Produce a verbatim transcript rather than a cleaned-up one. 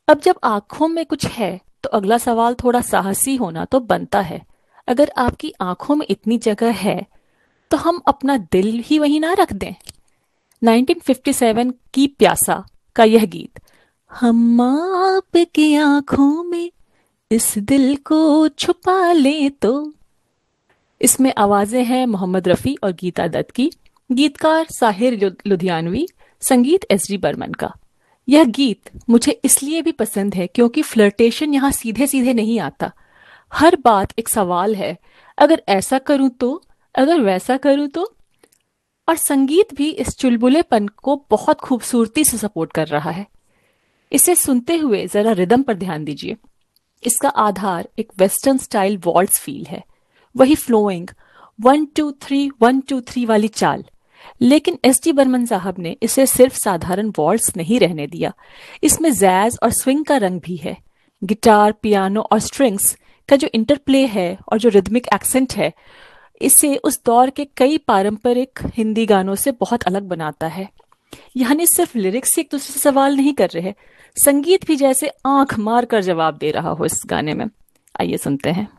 अब जब आंखों में कुछ है तो अगला सवाल थोड़ा साहसी होना तो बनता है। अगर आपकी आंखों में इतनी जगह है तो हम अपना दिल ही वहीं ना रख दें। नाइनटीन फिफ्टी सेवन की प्यासा का यह गीत, हम आपकी आंखों में इस दिल को छुपा ले तो, इसमें आवाजें हैं मोहम्मद रफ़ी और गीता दत्त की, गीतकार साहिर लु- लुधियानवी, संगीत एस डी बर्मन का। यह गीत मुझे इसलिए भी पसंद है क्योंकि फ्लर्टेशन यहाँ सीधे सीधे नहीं आता। हर बात एक सवाल है, अगर ऐसा करूं तो, अगर वैसा करूं तो। और संगीत भी इस चुलबुलेपन को बहुत खूबसूरती से सपोर्ट कर रहा है। इसे सुनते हुए जरा रिदम पर ध्यान दीजिए। इसका आधार एक वेस्टर्न स्टाइल वॉल्ट्स फील है, वही flowing one two three one two three वाली चाल। लेकिन एस डी बर्मन साहब ने इसे सिर्फ साधारण वॉल्ट्स नहीं रहने दिया, इसमें जैज और स्विंग का रंग भी है। गिटार, पियानो और स्ट्रिंग्स का जो इंटरप्ले है और जो रिदमिक एक्सेंट है, इसे उस दौर के कई पारंपरिक हिंदी गानों से बहुत अलग बनाता है। यानी सिर्फ लिरिक्स एक दूसरे से सवाल नहीं कर रहे, संगीत भी जैसे आंख मार कर जवाब दे रहा हो इस गाने में। आइए सुनते हैं।